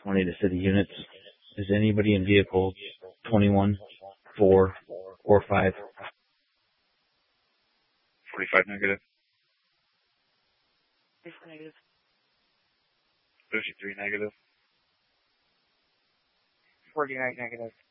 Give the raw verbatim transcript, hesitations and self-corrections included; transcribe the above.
twenty to city units. Is anybody in vehicle twenty-one, four, or five? forty-five negative. Negative. fifty-three negative. forty-nine negative.